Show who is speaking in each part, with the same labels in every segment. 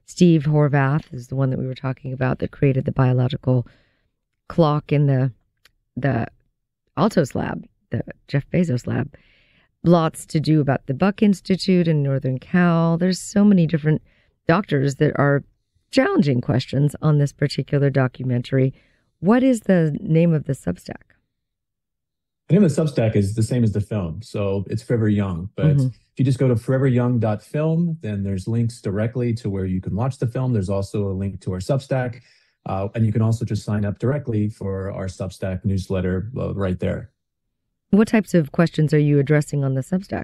Speaker 1: Steve Horvath is the one that we were talking about that created the biological clock in the Altos lab, the Jeff Bezos lab. Lots to do about the Buck Institute in Northern Cal. There's so many different doctors that are challenging questions on this particular documentary. What is the name of the Substack?
Speaker 2: The name of the Substack is the same as the film, so it's Forever Young. But if you just go to foreveryoung.film, then there's links directly to where you can watch the film. There's also a link to our Substack, and you can also just sign up directly for our Substack newsletter right there.
Speaker 1: What types of questions are you addressing on the Substack?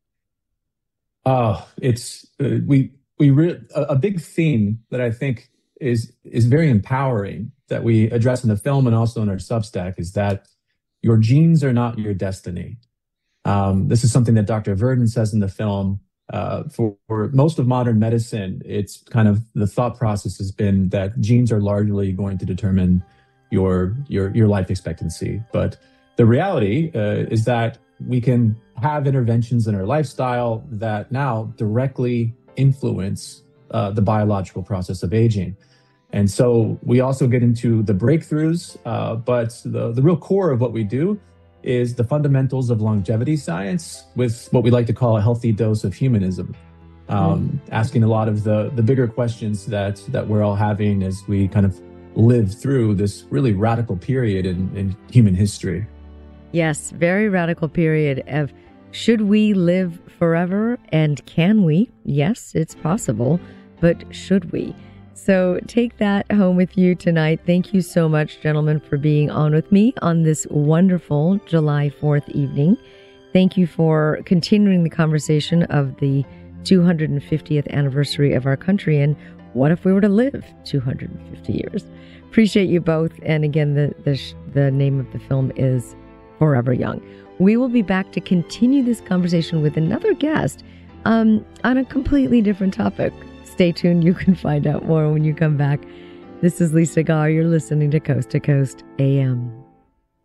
Speaker 2: It's a big theme that I think is very empowering that we address in the film and also in our Substack is that your genes are not your destiny. This is something that Dr. Verdin says in the film. For most of modern medicine, it's kind of the thought process has been that genes are largely going to determine your life expectancy. But the reality is that we can have interventions in our lifestyle that now directly influence the biological process of aging. And so we also get into the breakthroughs, but the real core of what we do is the fundamentals of longevity science with what we like to call a healthy dose of humanism, asking a lot of the bigger questions that we're all having as we kind of live through this really radical period in human history.
Speaker 1: Yes, very radical period of should we live forever and can we? Yes, it's possible, but should we? So take that home with you tonight. Thank you so much, gentlemen, for being on with me on this wonderful July 4th evening. Thank you for continuing the conversation of the 250th anniversary of our country and what if we were to live 250 years? Appreciate you both. And again, the name of the film is Forever Young. We will be back to continue this conversation with another guest on a completely different topic. Stay tuned. You can find out more when you come back. This is Lisa Garr. You're listening to Coast AM.